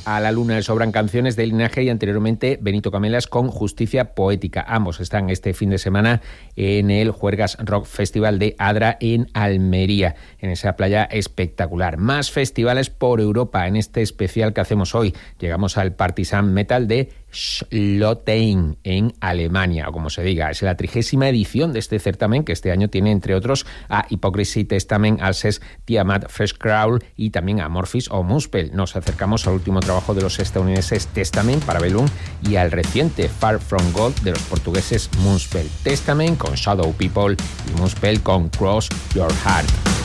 A la luna le sobran canciones de Linaje y anteriormente Benito Camelas con Justicia Poética. Ambos están este fin de semana en el Juergas Rock Festival de Adra en Almería, en esa playa espectacular. Más festivales por Europa en este especial que hacemos hoy. Llegamos al Partisan Metal de Schlotheim en Alemania, o como se diga. Es la 30ª edición de este certamen que este año tiene entre otros a Hypocrisy, Testament, Alces, Tiamat, Fresh Crawl y también a Morphis o Muspel. Nos acercamos al último trabajo de los estadounidenses Testament, Parabellum, y al reciente Far From God de los portugueses Muspel. Testament con Shadow People y Muspel con Cross Your Heart.